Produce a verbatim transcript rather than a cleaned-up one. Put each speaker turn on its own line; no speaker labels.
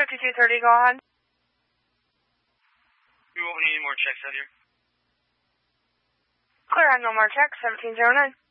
fifty-two thirty, go ahead.
You won't need any more checks out here?
Clear, I have no more checks, seventeen zero nine.